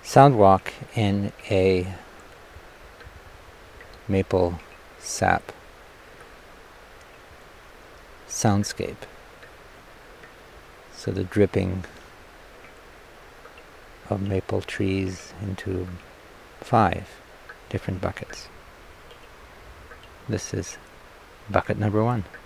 sound walk in a maple sap soundscape. So the dripping of maple trees into 5 different buckets. This is bucket number 1.